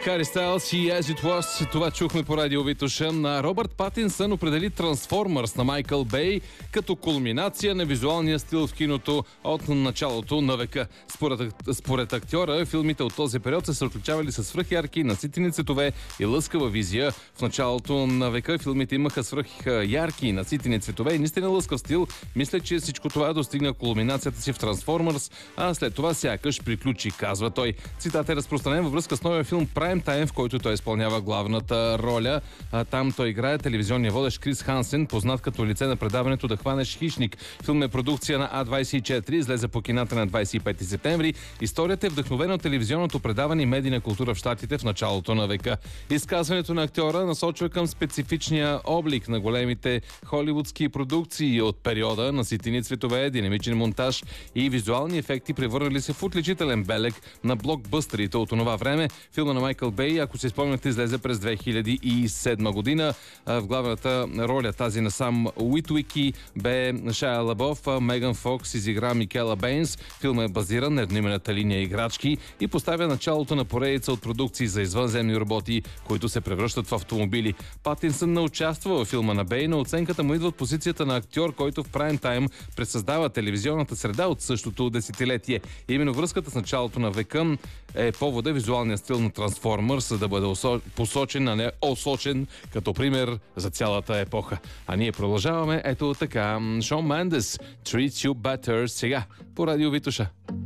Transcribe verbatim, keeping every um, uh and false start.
Хари Стайлс и As It Was. Това чухме по радио Витуша. На Робърт Патинсън определи Трансформърс на Майкъл Бей като кулминация на визуалния стил в киното от началото на века. Според, според актьора, филмите от този период са се отличавали с свръхярки, наситени цветове и лъскава визия. В началото на века филмите имаха свръхярки, наситени цветове и наистина лъскав стил. Мисля, че всичко това достигна кулминацията си в Трансформърс, а след това сякаш приключи, казва той. Цитат е разпространен във връзка с новия филм Prime Time, в който той изпълнява главната роля. А там той играе телевизионния водещ Крис Хансен, познат като лице на предаването "Да хванеш хищник". Филм е продукция на А двайсет и четири, излезе по кината на двайсет и пети септември. Историята е вдъхновена от телевизионното предаване и медийна култура в щатите в началото на века. Изказването на актьора насочва към специфичния облик на големите холивудски продукции от периода, наситени цветове, динамичен монтаж и визуални ефекти, превърнали се в отличителен белег на блокбъстерите от онова време. Филма на Майкъл Бей, ако се спомняте, излезе през две хиляди и седма година. В главната роля, тази на Сам Уитвики, бе Шая Лабов. Меган Фокс изигра Микела Бейнс. Филмът е базиран на едноименната линия играчки и поставя началото на поредица от продукции за извънземни роботи, които се превръщат в автомобили. Патинсън не участва във филма на Бей, но оценката му идва от позицията на актьор, който в прайм тайм пресъздава телевизионната среда от същото десетилетие. Именно връзката с началото на века е повода визуалния стил на Трансформърс да бъде посочен, а не осочен като пример за цялата епоха. А ние продължаваме ето така. Шон Мендес, Treat You Better, сега по радио Витуша.